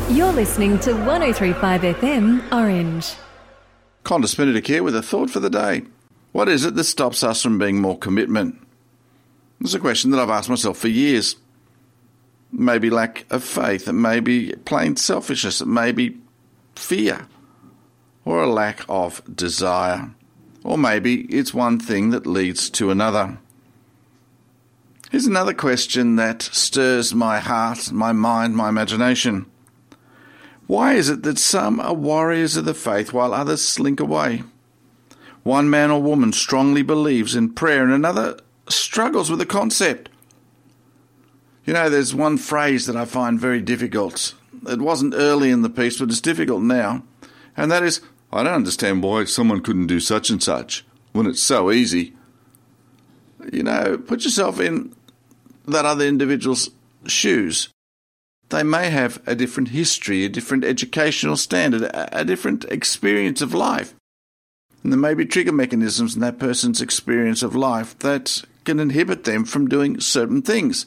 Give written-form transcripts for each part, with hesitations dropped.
You're listening to 103.5 FM Orange. Qantas Medicare with a thought for the day. What is it that stops us from being more commitment? It's a question that I've asked myself for years. Maybe lack of faith, it may be plain selfishness, it may be fear, or a lack of desire, or maybe it's one thing that leads to another. Here's another question that stirs my heart, my mind, my imagination. Why is it that some are warriors of the faith while others slink away? One man or woman strongly believes in prayer and another struggles with the concept. You know, there's one phrase that I find very difficult. It wasn't early in the piece, but it's difficult now. And that is, I don't understand why someone couldn't do such and such when it's so easy. You know, put yourself in that other individual's shoes. They may have a different history, a different educational standard, a different experience of life. And there may be trigger mechanisms in that person's experience of life that can inhibit them from doing certain things.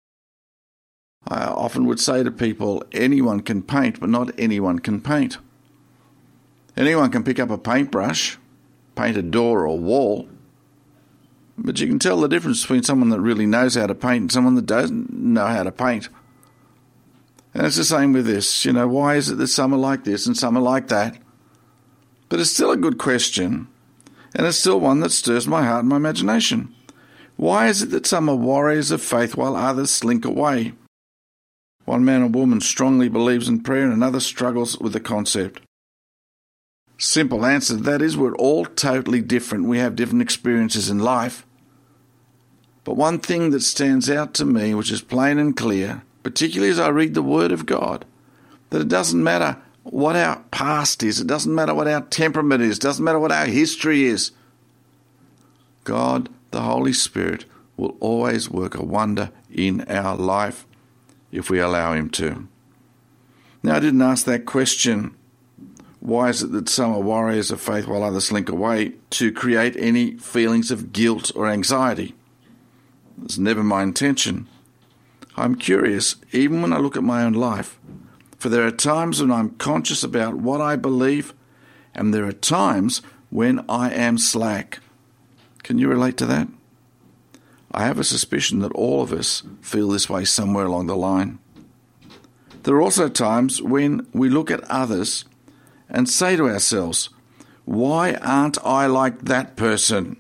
I often would say to people, anyone can paint, but not anyone can paint. Anyone can pick up a paintbrush, paint a door or a wall, but you can tell the difference between someone that really knows how to paint and someone that doesn't know how to paint. And it's the same with this. You know, why is it that some are like this and some are like that? But it's still a good question, and it's still one that stirs my heart and my imagination. Why is it that some are warriors of faith while others slink away? One man or woman strongly believes in prayer and another struggles with the concept. Simple answer to that is we're all totally different. We have different experiences in life. But one thing that stands out to me, which is plain and clear, particularly as I read the Word of God, that it doesn't matter what our past is, it doesn't matter what our temperament is, it doesn't matter what our history is. God, the Holy Spirit, will always work a wonder in our life if we allow Him to. Now, I didn't ask that question, why is it that some are warriors of faith while others slink away, to create any feelings of guilt or anxiety. It's never my intention. I'm curious, even when I look at my own life, for there are times when I'm conscious about what I believe, and there are times when I am slack. Can you relate to that? I have a suspicion that all of us feel this way somewhere along the line. There are also times when we look at others and say to ourselves, why aren't I like that person?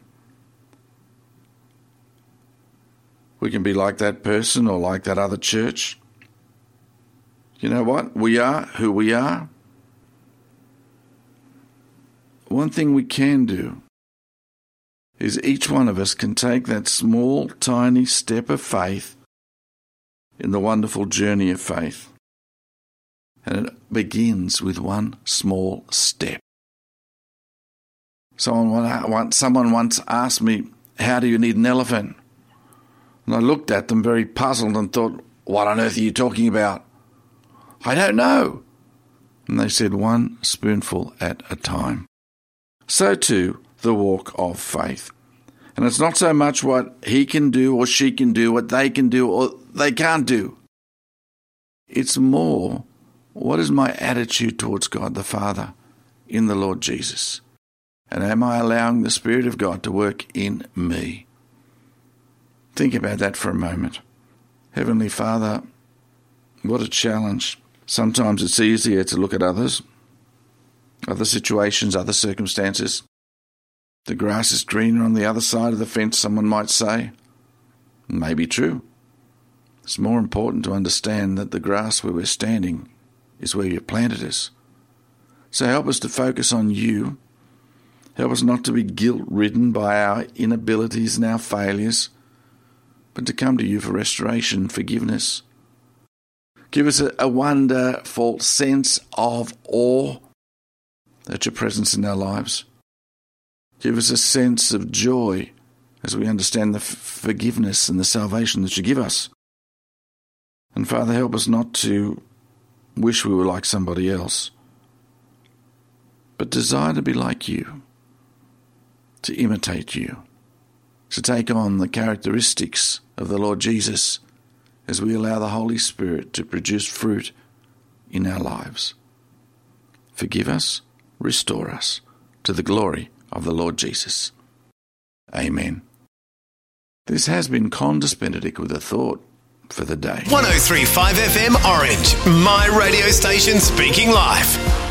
We can be like that person or like that other church. You know what? We are who we are. One thing we can do is each one of us can take that small, tiny step of faith in the wonderful journey of faith. And it begins with one small step. Someone once asked me, how do you need an elephant? And I looked at them very puzzled and thought, what on earth are you talking about? I don't know. And they said, one spoonful at a time. So too, the walk of faith. And it's not so much what he can do or she can do, what they can do or they can't do. It's more, what is my attitude towards God the Father in the Lord Jesus? And am I allowing the Spirit of God to work in me? Think about that for a moment. Heavenly Father, what a challenge. Sometimes it's easier to look at others, other situations, other circumstances. The grass is greener on the other side of the fence, someone might say. It may be true. It's more important to understand that the grass where we're standing is where you planted us. So help us to focus on you. Help us not to be guilt-ridden by our inabilities and our failures, but to come to you for restoration and forgiveness. Give us a wonderful sense of awe at your presence in our lives. Give us a sense of joy as we understand the forgiveness and the salvation that you give us. And Father, help us not to wish we were like somebody else, but desire to be like you, to imitate you, to take on the characteristics of the Lord Jesus as we allow the Holy Spirit to produce fruit in our lives. Forgive us, restore us, to the glory of the Lord Jesus. Amen. This has been Condas Benedict with a thought for the day. 103.5 FM Orange, my radio station speaking life.